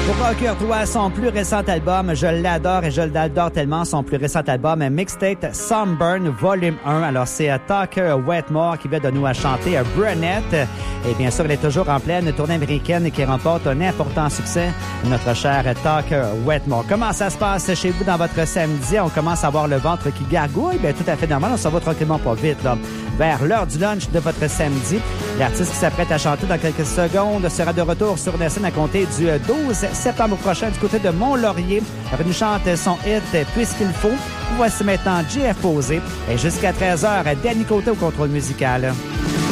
Procure-toi son plus récent album. Je l'adore et je l'adore tellement. Son plus récent album, Mixtape Sunburn Volume 1. Alors, c'est Tucker Wetmore qui vient de nous chanter Brunette. Et bien sûr, il est toujours en pleine tournée américaine et qui remporte un important succès. Notre cher Tucker Wetmore. Comment ça se passe chez vous dans votre samedi? On commence à avoir le ventre qui gargouille. Bien, tout à fait normal. On s'en va tranquillement pas vite, là. Vers l'heure du lunch de votre samedi. L'artiste qui s'apprête à chanter dans quelques secondes sera de retour sur la scène à compter du 12 septembre prochain du côté de Mont-Laurier. Elle nous chante son hit « Puisqu'il faut ». Voici maintenant JF Posé. Et jusqu'à 13h, Danny Côté au contrôle musical.